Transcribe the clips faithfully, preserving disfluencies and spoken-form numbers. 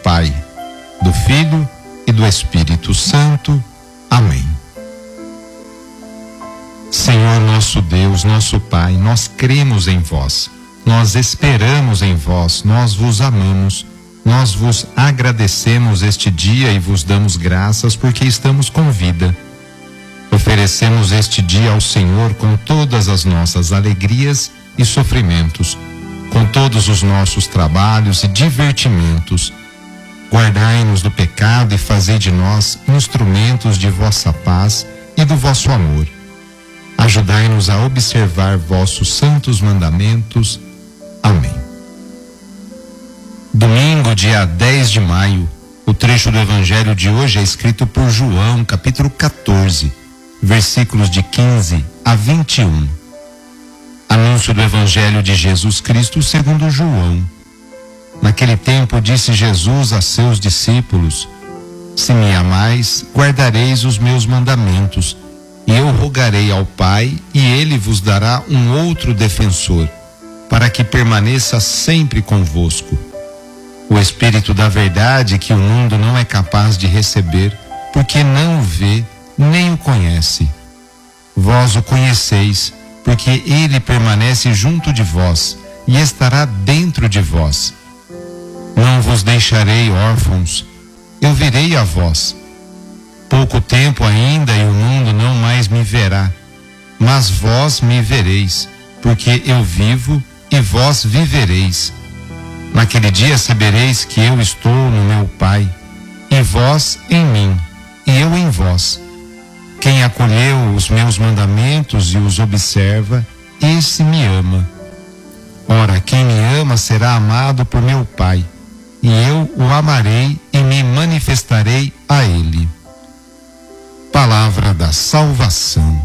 Pai, do Filho e do Espírito Santo. Amém. Senhor nosso Deus, nosso Pai, nós cremos em vós, nós esperamos em vós, nós vos amamos, nós vos agradecemos este dia e vos damos graças porque estamos com vida. Oferecemos este dia ao Senhor com todas as nossas alegrias e sofrimentos, com todos os nossos trabalhos e divertimentos. Guardai-nos do pecado e fazei de nós instrumentos de vossa paz e do vosso amor. Ajudai-nos a observar vossos santos mandamentos. Amém. Domingo, dia dez de maio, o trecho do Evangelho de hoje é escrito por João, capítulo quatorze, versículos de quinze a vinte e um. Anúncio do Evangelho de Jesus Cristo segundo João. Naquele tempo disse Jesus a seus discípulos: se me amais, guardareis os meus mandamentos, e eu rogarei ao Pai, e ele vos dará um outro defensor, para que permaneça sempre convosco. O Espírito da verdade, que o mundo não é capaz de receber, porque não o vê, nem o conhece. Vós o conheceis, porque ele permanece junto de vós, e estará dentro de vós. Não vos deixarei órfãos, eu virei a vós. Pouco tempo ainda e o mundo não mais me verá, mas vós me vereis, porque eu vivo e vós vivereis. Naquele dia sabereis que eu estou no meu Pai, e vós em mim, e eu em vós. Quem acolheu os meus mandamentos e os observa, esse me ama. Ora, quem me ama será amado por meu Pai, e eu o amarei e me manifestarei a ele. Palavra da salvação.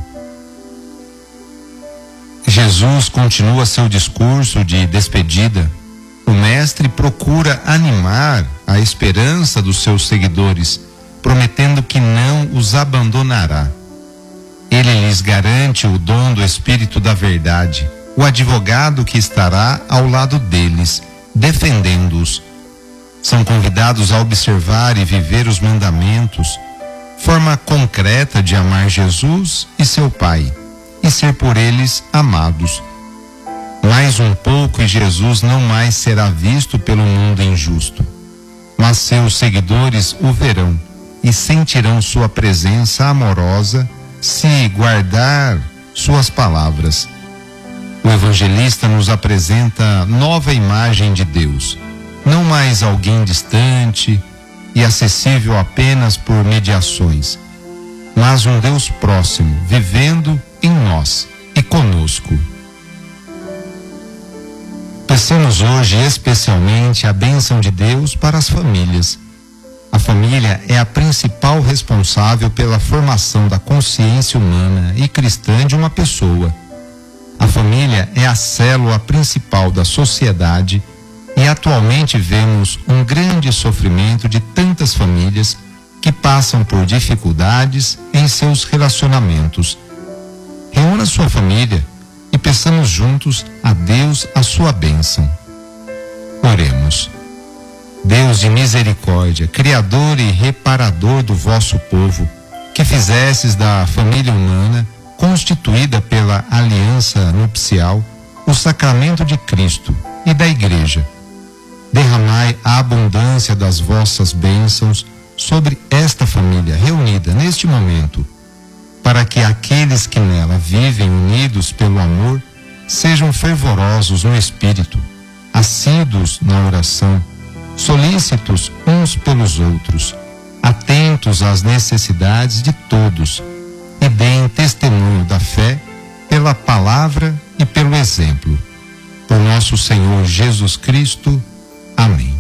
Jesus continua seu discurso de despedida. O Mestre procura animar a esperança dos seus seguidores, prometendo que não os abandonará. Ele lhes garante o dom do Espírito da verdade, o advogado que estará ao lado deles, defendendo-os. São convidados a observar e viver os mandamentos, forma concreta de amar Jesus e seu Pai, e ser por eles amados. Mais um pouco e Jesus não mais será visto pelo mundo injusto, mas seus seguidores o verão e sentirão sua presença amorosa se guardar suas palavras. O evangelista nos apresenta nova imagem de Deus, não mais alguém distante e acessível apenas por mediações, mas um Deus próximo, vivendo em nós e conosco. Peçamos hoje especialmente a bênção de Deus para as famílias. A família é a principal responsável pela formação da consciência humana e cristã de uma pessoa. A família é a célula principal da sociedade e atualmente vemos um grande sofrimento de tantas famílias que passam por dificuldades em seus relacionamentos. Reúna sua família e peçamos juntos a Deus a sua bênção. Oremos. Deus de misericórdia, Criador e reparador do vosso povo, que fizestes da família humana, constituída pela aliança nupcial, o sacramento de Cristo e da Igreja, derramai a abundância das vossas bênçãos sobre esta família reunida neste momento, para que aqueles que nela vivem unidos pelo amor sejam fervorosos no espírito, assíduos na oração, solícitos uns pelos outros, atentos às necessidades de todos e deem testemunho da fé pela palavra e pelo exemplo. Por nosso Senhor Jesus Cristo. Amém.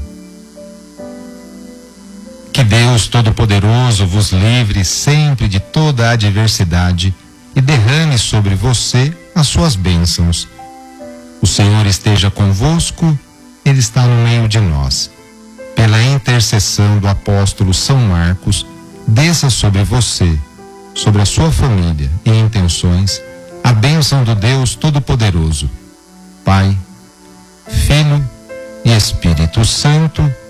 Que Deus Todo-Poderoso vos livre sempre de toda a adversidade e derrame sobre você as suas bênçãos. O Senhor esteja convosco, Ele está no meio de nós. Pela intercessão do apóstolo São Marcos, desça sobre você, sobre a sua família e intenções, a bênção do Deus Todo-Poderoso, Pai, Filho e Espírito Santo.